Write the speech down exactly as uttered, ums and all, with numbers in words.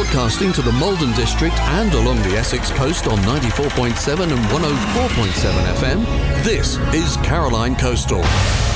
Broadcasting to the Malden District and along the Essex coast on ninety-four point seven and one oh four point seven F M, this is Caroline Coastal.